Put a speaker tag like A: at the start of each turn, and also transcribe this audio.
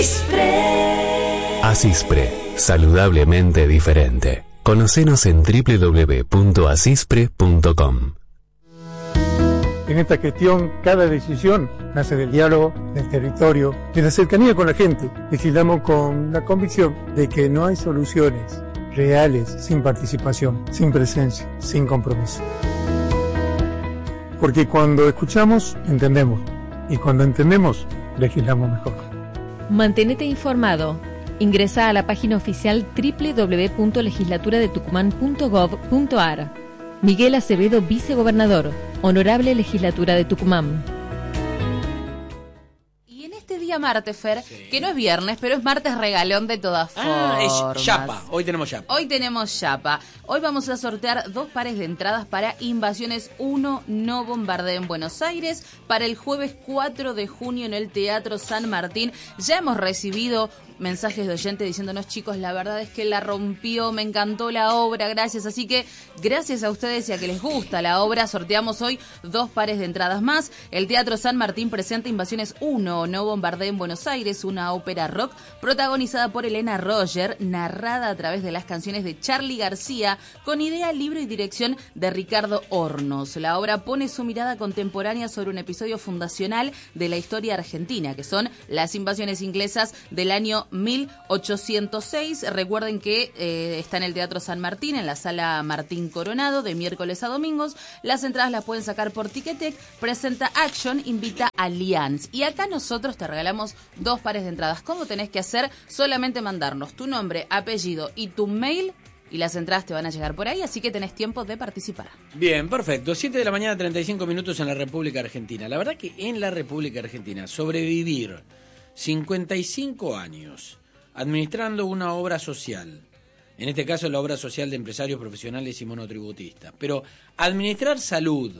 A: Asispre, saludablemente diferente. Conocenos en www.asispre.com.
B: En esta gestión, cada decisión nace del diálogo, del territorio, de la cercanía con la gente. Legislamos con la convicción de que no hay soluciones reales sin participación, sin presencia, sin compromiso. Porque cuando escuchamos, entendemos. Y cuando entendemos, legislamos mejor.
C: Mantenete informado. Ingresa a la página oficial www.legislaturadetucumán.gov.ar. Miguel Acevedo, vicegobernador, Honorable Legislatura de Tucumán.
D: Y en este día martes, Fer, que no es viernes, pero es martes regalón de todas formas.
E: Es chapa, hoy tenemos chapa.
D: Hoy tenemos chapa. Hoy vamos a sortear 2 pares de entradas para Invasiones 1, No Bombardeo en Buenos Aires, para el jueves 4 de junio en el Teatro San Martín. Ya hemos recibido mensajes de oyentes diciéndonos, chicos, la verdad es que la rompió, me encantó la obra, gracias. Así que gracias a ustedes y a que les gusta la obra, sorteamos hoy 2 pares de entradas más. El Teatro San Martín presenta Invasiones 1, No Bombardeo en Buenos Aires, una ópera rock protagonizada por Elena Roger, narrada a través de las canciones de Charly García, con idea, libro y dirección de Ricardo Hornos. La obra pone su mirada contemporánea sobre un episodio fundacional de la historia argentina, que son las invasiones inglesas del año 1806. Recuerden que está en el Teatro San Martín, en la Sala Martín Coronado, de miércoles a domingos. Las entradas las pueden sacar por Ticketek. Presenta Action, invita Allianz. Y acá nosotros te regalamos 2 pares de entradas. ¿Cómo tenés que hacer? Solamente mandarnos tu nombre, apellido y tu mail, y las entradas te van a llegar por ahí, así que tenés tiempo de participar.
E: Bien, perfecto. 7 de la mañana, 35 minutos en la República Argentina. La verdad que en la República Argentina sobrevivir 55 años administrando una obra social, en este caso la obra social de empresarios profesionales y monotributistas, pero administrar salud,